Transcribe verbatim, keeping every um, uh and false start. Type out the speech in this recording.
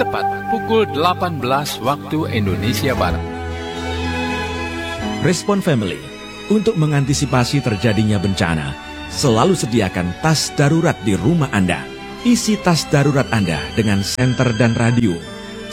tepat pukul delapan belas waktu Indonesia Barat. Respon Family, untuk mengantisipasi terjadinya bencana, selalu sediakan tas darurat di rumah Anda. Isi tas darurat Anda dengan senter dan radio